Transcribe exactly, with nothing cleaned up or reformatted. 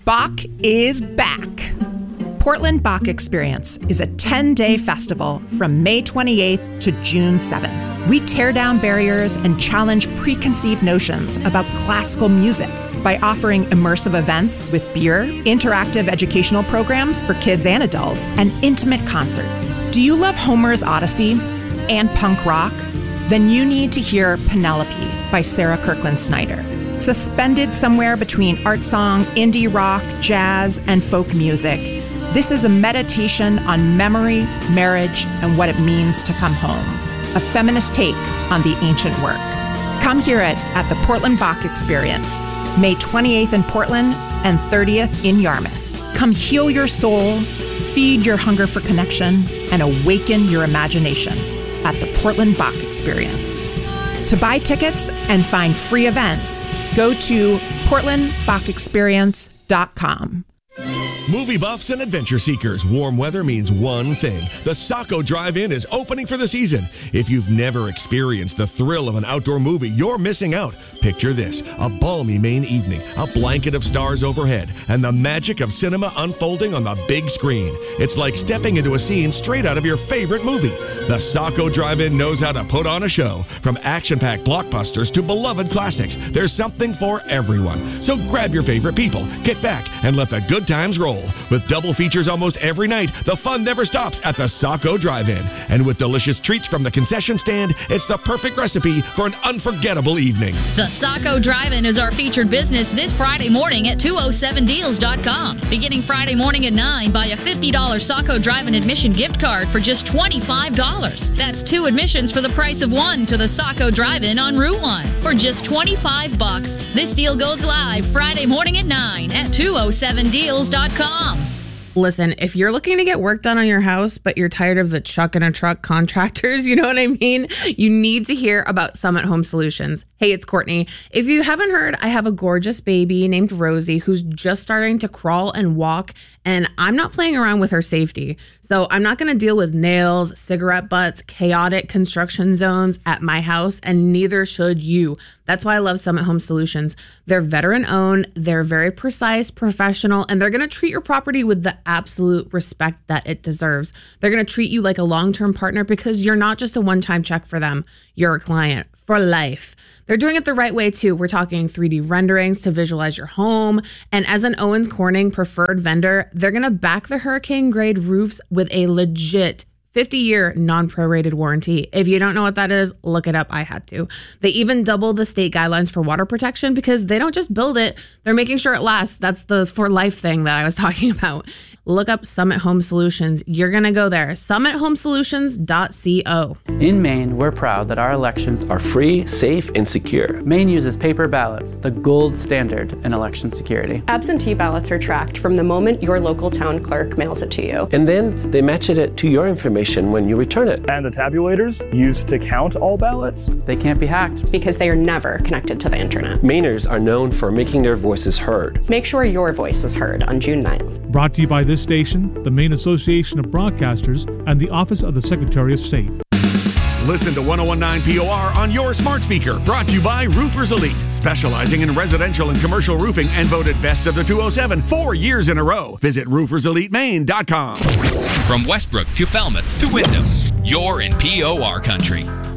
Bach is back. Portland Bach Experience is a ten-day festival from May twenty-eighth to June seventh. We tear down barriers and challenge preconceived notions about classical music by offering immersive events with beer, interactive educational programs for kids and adults, and intimate concerts. Do you love Homer's Odyssey and punk rock? Then you need to hear Penelope by Sarah Kirkland Snyder. Suspended somewhere between art song, indie rock, jazz, and folk music, this is a meditation on memory, marriage, and what it means to come home. A feminist take on the ancient work. Come hear it at the Portland Bach Experience, May twenty-eighth in Portland and thirtieth in Yarmouth. Come heal your soul, feed your hunger for connection, and awaken your imagination at the Portland Bach Experience. To buy tickets and find free events, go to portland bach experience dot com. Movie buffs and adventure seekers, warm weather means one thing. The Saco Drive-In is opening for the season. If you've never experienced the thrill of an outdoor movie, you're missing out. Picture this, a balmy Maine evening, a blanket of stars overhead, and the magic of cinema unfolding on the big screen. It's like stepping into a scene straight out of your favorite movie. The Saco Drive-In knows how to put on a show. From action-packed blockbusters to beloved classics, there's something for everyone. So grab your favorite people, kick back, and let the good times roll. With double features almost every night, the fun never stops at the Saco Drive-In. And with delicious treats from the concession stand, it's the perfect recipe for an unforgettable evening. The Saco Drive-In is our featured business this Friday morning at two oh seven deals dot com. Beginning Friday morning at nine, buy a fifty dollars Saco Drive-In admission gift card for just twenty-five dollars. That's two admissions for the price of one to the Saco Drive-In on Route one. For just twenty-five bucks, this deal goes live Friday morning at nine at two oh seven deals dot com. Listen, if you're looking to get work done on your house, but you're tired of the truck and a truck contractors, you know what I mean? You need to hear about Summit Home Solutions. Hey, it's Courtney. If you haven't heard, I have a gorgeous baby named Rosie who's just starting to crawl and walk, and I'm not playing around with her safety. So I'm not going to deal with nails, cigarette butts, chaotic construction zones at my house, and neither should you. That's why I love Summit Home Solutions. They're veteran owned, they're very precise, professional, and they're going to treat your property with the absolute respect that it deserves. They're going to treat you like a long-term partner because you're not just a one-time check for them. You're a client for life. They're doing it the right way too. We're talking three D renderings to visualize your home. And as an Owens Corning preferred vendor, they're going to back the hurricane grade roofs with a legit fifty-year non-prorated warranty. If you don't know what that is, look it up. I had to. They even double the state guidelines for water protection because they don't just build it, they're making sure it lasts. That's the for life thing that I was talking about. Look up Summit Home Solutions. You're going to go there. summit home solutions dot co. In Maine, we're proud that our elections are free, safe, and secure. Maine uses paper ballots, the gold standard in election security. Absentee ballots are tracked from the moment your local town clerk mails it to you. And then they match it to your information when you return it. And the tabulators used to count all ballots? They can't be hacked. Because they are never connected to the internet. Mainers are known for making their voices heard. Make sure your voice is heard on June ninth. Brought to you by this station, the Maine Association of Broadcasters, and the Office of the Secretary of State. Listen to one oh one point nine P O R on your smart speaker. Brought to you by Roofers Elite, specializing in residential and commercial roofing and voted best of the two oh seven four years in a row. Visit roofers elite maine dot com. From Westbrook to Falmouth to Wyndham, you're in P O R country.